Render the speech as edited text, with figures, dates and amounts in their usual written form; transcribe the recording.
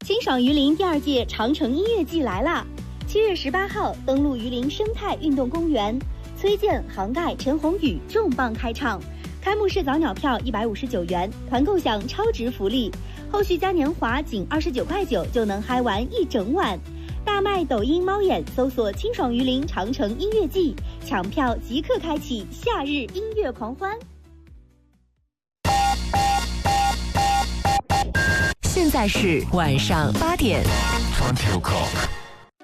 清爽榆林第2届长城音乐季来啦！7月18号登陆榆林生态运动公园，崔健、杭盖、陈鸿宇重磅开唱。开幕式早鸟票159元，团购享超值福利，后续嘉年华仅29.9块就能嗨完一整晚。大麦抖音猫眼搜索清爽榆林长城音乐季，抢票即刻开启夏日音乐狂欢。 现在是晚上8点。 20 o'clock。